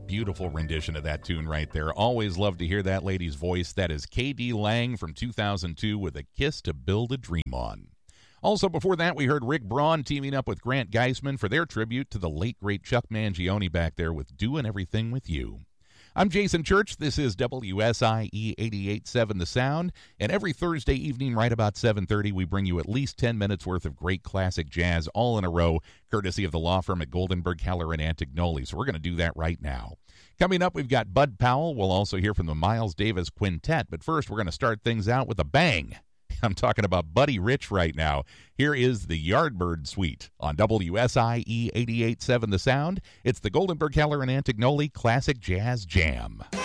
Beautiful rendition of that tune right there. Always love to hear that lady's voice. That is K.D. Lang from 2002 with A Kiss to Build a Dream On. Also before that, we heard Rick Braun teaming up with Grant Geisman for their tribute to the late, great Chuck Mangione back there with Doing Everything With You. I'm Jason Church. This is WSIE 88.7 The Sound, and every Thursday evening right about 7:30, we bring you at least 10 minutes worth of great classic jazz all in a row, courtesy of the law firm at Goldenberg, Keller, and Antignoli. So we're going to do that right now. Coming up, we've got Bud Powell. We'll also hear from the Miles Davis Quintet, but first we're going to start things out with a bang. I'm talking about Buddy Rich right now. Here is the Yardbird Suite on WSIE 88.7 The Sound. It's the Goldenberg, Keller, and Antignoli Classic Jazz Jam.